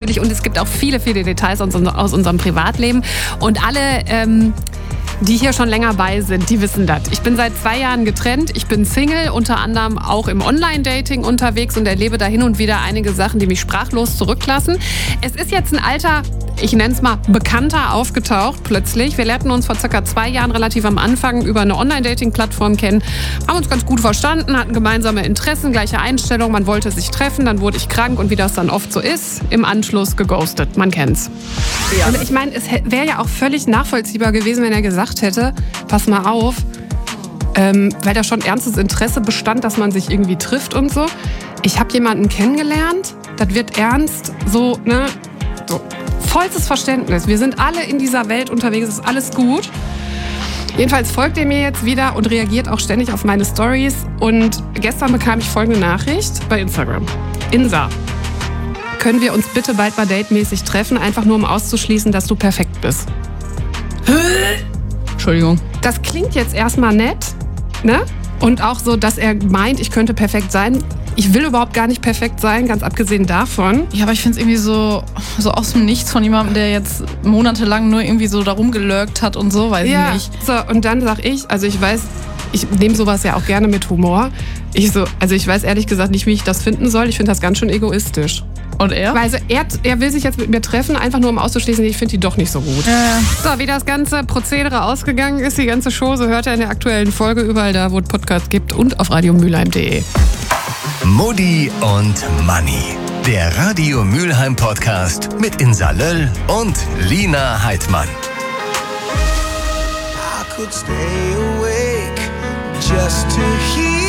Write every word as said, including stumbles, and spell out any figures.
natürlich und es gibt auch viele, viele Details aus, aus unserem Privatleben. Und alle, ähm, die hier schon länger bei sind, die wissen das. Ich bin seit zwei Jahren getrennt, ich bin Single, unter anderem auch im Online-Dating unterwegs und erlebe da hin und wieder einige Sachen, die mich sprachlos zurücklassen. Es ist jetzt ein alter, ich nenne es mal Bekannter aufgetaucht plötzlich. Wir lernten uns vor circa zwei Jahren relativ am Anfang über eine Online-Dating-Plattform kennen, haben uns ganz gut verstanden, hatten gemeinsame Interessen, gleiche Einstellung, man wollte sich treffen, dann wurde ich krank und wie das dann oft so ist, im Anschluss geghostet, man kennt's. Ja. Und ich meine, es wäre ja auch völlig nachvollziehbar gewesen, wenn er gesagt hätte, pass mal auf, ähm, weil da schon ernstes Interesse bestand, dass man sich irgendwie trifft und so. Ich habe jemanden kennengelernt, das wird ernst, so, ne, so. Vollstes Verständnis. Wir sind alle in dieser Welt unterwegs, ist alles gut. Jedenfalls folgt er mir jetzt wieder und reagiert auch ständig auf meine Stories. Und gestern bekam ich folgende Nachricht bei Instagram. Insa, können wir uns bitte bald mal datemäßig treffen, einfach nur um auszuschließen, dass du perfekt bist? Entschuldigung. Das klingt jetzt erstmal nett, ne? Und auch so, dass er meint, ich könnte perfekt sein. Ich will überhaupt gar nicht perfekt sein, ganz abgesehen davon. Ja, aber ich finde es irgendwie so, so aus dem Nichts von jemandem, der jetzt monatelang nur irgendwie so darum gelurkt hat und so, weiß ja, ich nicht. So, und dann sag ich, also ich weiß, ich nehme sowas ja auch gerne mit Humor. Ich so, also ich weiß ehrlich gesagt nicht, wie ich das finden soll. Ich finde das ganz schön egoistisch. Und er? Weil also er, er will sich jetzt mit mir treffen, einfach nur um auszuschließen, ich finde die doch nicht so gut. Ja. So, wie das ganze Prozedere ausgegangen ist, die ganze Show, so hört ihr in der aktuellen Folge überall da, wo es Podcasts gibt und auf radio mülheim punkt de. Mutti und Manni. Der Radio Mülheim Podcast mit Insa Löll und Lina Heidmann. I could stay awake just to hear